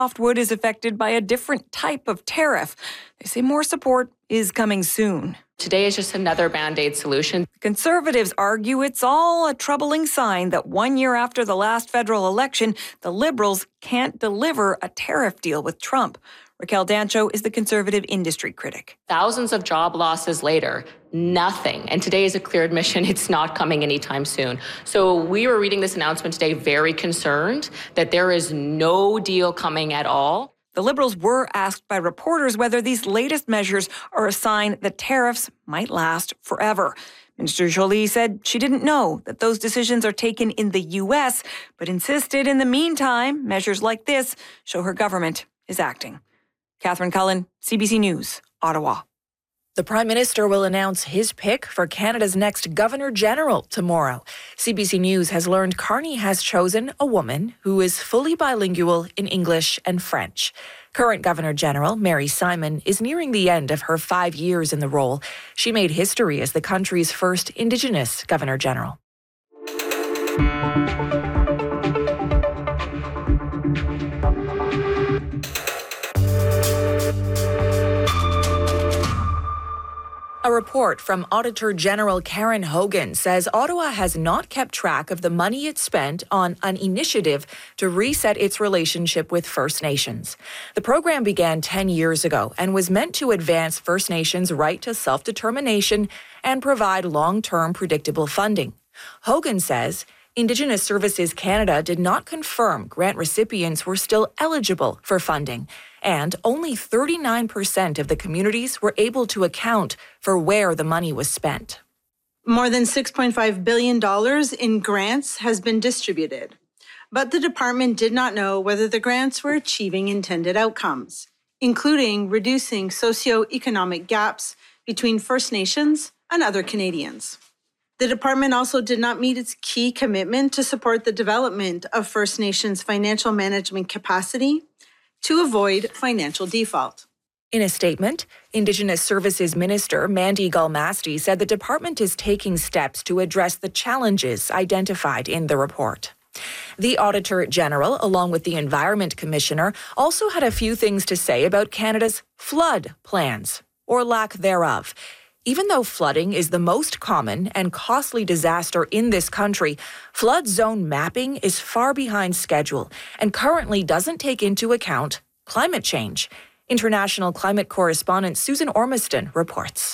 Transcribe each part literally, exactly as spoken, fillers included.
Softwood is affected by a different type of tariff. They say more support is coming soon. Today is just another Band-Aid solution. Conservatives argue it's all a troubling sign that one year after the last federal election, the Liberals can't deliver a tariff deal with Trump. Raquel Dancho is the Conservative industry critic. Thousands of job losses later, nothing. And today is a clear admission it's not coming anytime soon. So we were reading this announcement today very concerned that there is no deal coming at all. The Liberals were asked by reporters whether these latest measures are a sign that tariffs might last forever. Minister Joly said she didn't know that those decisions are taken in the U S, but insisted in the meantime, measures like this show her government is acting. Catherine Cullen, C B C News, Ottawa. The Prime Minister will announce his pick for Canada's next Governor-General tomorrow. C B C News has learned Carney has chosen a woman who is fully bilingual in English and French. Current Governor-General Mary Simon is nearing the end of her five years in the role. She made history as the country's first Indigenous Governor-General. A report from Auditor General Karen Hogan says Ottawa has not kept track of the money it spent on an initiative to reset its relationship with First Nations. The program began ten years ago and was meant to advance First Nations' right to self-determination and provide long-term predictable funding. Hogan says Indigenous Services Canada did not confirm grant recipients were still eligible for funding, and only thirty-nine percent of the communities were able to account for where the money was spent. More than six point five billion dollars in grants has been distributed, but the department did not know whether the grants were achieving intended outcomes, including reducing socioeconomic gaps between First Nations and other Canadians. The department also did not meet its key commitment to support the development of First Nations financial management capacity to avoid financial default. In a statement, Indigenous Services Minister Mandy Galmasti said the department is taking steps to address the challenges identified in the report. The Auditor General, along with the Environment Commissioner, also had a few things to say about Canada's flood plans, or lack thereof. Even though flooding is the most common and costly disaster in this country, flood zone mapping is far behind schedule and currently doesn't take into account climate change. International climate correspondent Susan Ormiston reports.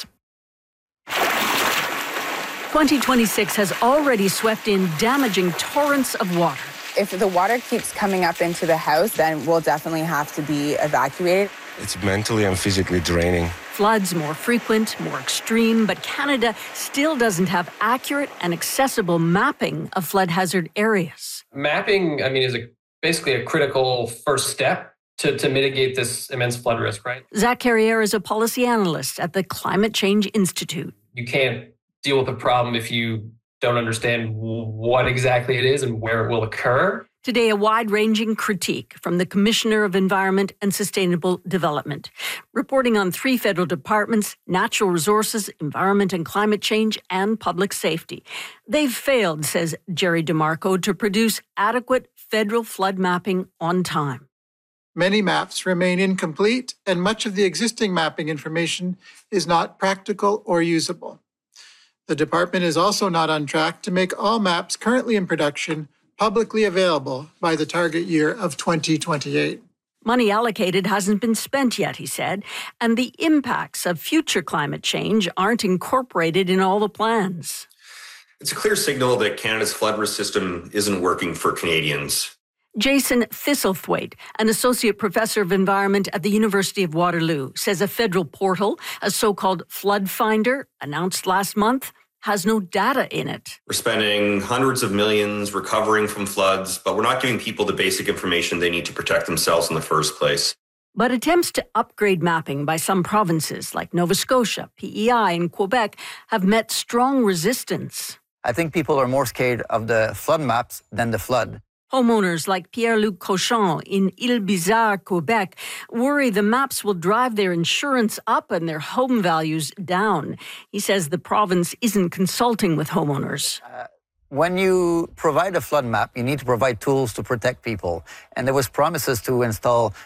twenty twenty-six has already swept in damaging torrents of water. If the water keeps coming up into the house, then we'll definitely have to be evacuated. It's mentally and physically draining. Floods more frequent, more extreme, but Canada still doesn't have accurate and accessible mapping of flood hazard areas. Mapping, I mean, is a, basically a critical first step to, to mitigate this immense flood risk, right? Zach Carriere is a policy analyst at the Climate Change Institute. You can't deal with a problem if you don't understand what exactly it is and where it will occur. Today, a wide-ranging critique from the Commissioner of Environment and Sustainable Development, reporting on three federal departments: natural resources, environment and climate change, and public safety. They've failed, says Jerry DeMarco, to produce adequate federal flood mapping on time. Many maps remain incomplete, and much of the existing mapping information is not practical or usable. The department is also not on track to make all maps currently in production publicly available by the target year of twenty twenty-eight. Money allocated hasn't been spent yet, he said, and the impacts of future climate change aren't incorporated in all the plans. It's a clear signal that Canada's flood risk system isn't working for Canadians. Jason Thistlethwaite, an associate professor of environment at the University of Waterloo, says a federal portal, a so-called flood finder, announced last month, has no data in it. We're spending hundreds of millions recovering from floods, but we're not giving people the basic information they need to protect themselves in the first place. But attempts to upgrade mapping by some provinces like Nova Scotia, P E I, and Quebec have met strong resistance. I think people are more scared of the flood maps than the flood. Homeowners like Pierre-Luc Cochon in Île-Bizarre, Quebec, worry the maps will drive their insurance up and their home values down. He says the province isn't consulting with homeowners. Uh, When you provide a flood map, you need to provide tools to protect people. And there was promises to install